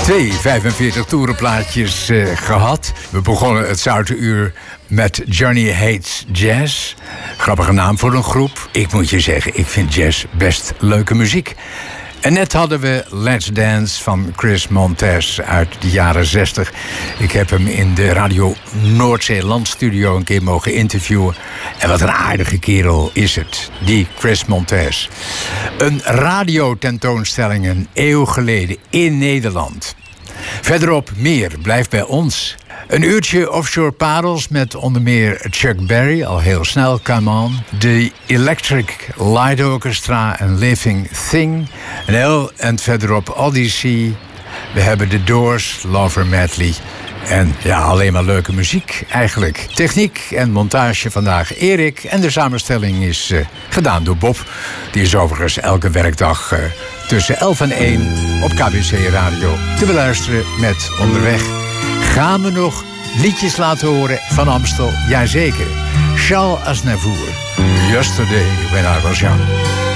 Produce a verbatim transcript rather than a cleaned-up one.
Twee vijfenveertig toerenplaatjes uh, gehad. We begonnen het Zoute Uur met Johnny Hates Jazz. Grappige naam voor een groep. Ik moet je zeggen, ik vind jazz best leuke muziek. En net hadden we Let's Dance van Chris Montez uit de jaren zestig. Ik heb hem in de Radio Noordzeeland studio een keer mogen interviewen. En wat een aardige kerel is het, die Chris Montez. Een radiotentoonstelling een eeuw geleden in Nederland. Verderop meer, blijf bij ons. Een uurtje offshore parels met onder meer Chuck Berry, al heel snel, Come On. De Electric Light Orchestra en Living Thing. En heel en verderop Odyssey. We hebben The Doors, Lover Medley. En ja, alleen maar leuke muziek eigenlijk. Techniek en montage vandaag Erik. En de samenstelling is uh, gedaan door Bob. Die is overigens elke werkdag uh, tussen elf en één op K B C Radio te beluisteren met Onderweg. Gaan we nog liedjes laten horen van Amstel? Jazeker. Charles Aznavour. Yesterday when I was young.